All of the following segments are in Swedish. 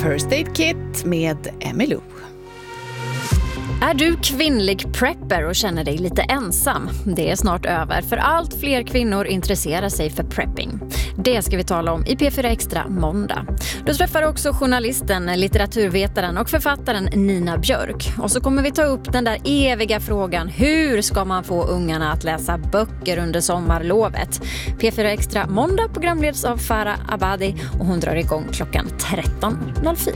First Aid Kit med Emmylou. Är du kvinnlig prepper och känner dig lite ensam? Det är snart över, för allt fler kvinnor intresserar sig för prepping. Det ska vi tala om i P4 Extra måndag. Du träffar också journalisten, litteraturvetaren och författaren Nina Björk. Och så kommer vi ta upp den där eviga frågan: hur ska man få ungarna att läsa böcker under sommarlovet? P4 Extra måndag programleds av Farah Abadi och hon drar igång klockan 13.04.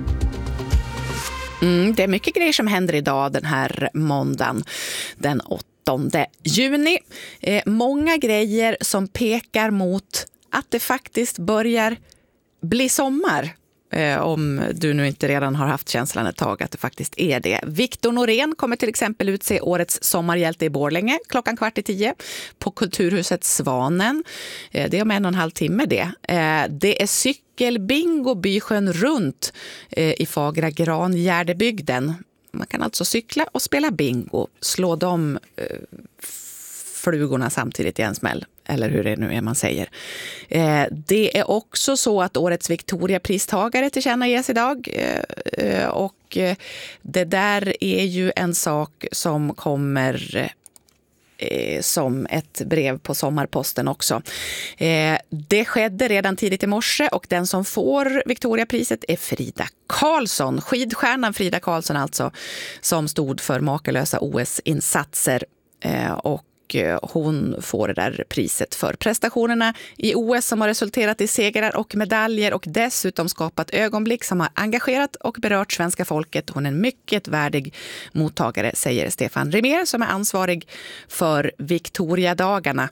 Det är mycket grejer som händer idag den här måndagen den 8 juni. Många grejer som pekar mot att det faktiskt börjar bli sommar. Om du nu inte redan har haft känslan ett tag att det faktiskt är det. Viktor Norén kommer till exempel utse årets sommarhjälte i Borlänge klockan 9:15 på Kulturhuset Svanen. Det är om 1,5 timme det. Det är cykelbingo Bysjön runt i Fagra Grangärdebygden. Man kan alltså cykla och spela bingo. Slå de flugorna samtidigt i en smäll. Eller hur det nu är man säger. Det är också så att årets Victoria-pristagare tillkännages idag. Och det där är ju en sak som kommer som ett brev på sommarposten också. Det skedde redan tidigt i morse och den som får Victoriapriset är Frida Karlsson. Skidstjärnan Frida Karlsson alltså, som stod för makalösa OS-insatser och hon får det där priset för prestationerna i OS som har resulterat i segrar och medaljer och dessutom skapat ögonblick som har engagerat och berört svenska folket. Hon är en mycket värdig mottagare, säger Stefan Rimér som är ansvarig för Victoriadagarna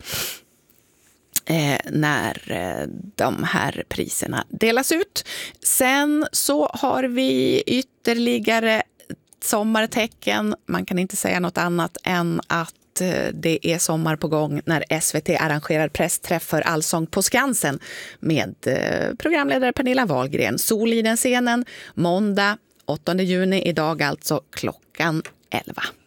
när de här priserna delas ut. Sen så har vi ytterligare sommartecken. Man kan inte säga något annat än att det är sommar på gång när SVT arrangerar pressträff för Allsång på Skansen med programledare Pernilla Wahlgren. Soliden-scenen måndag 8 juni, idag alltså klockan 11.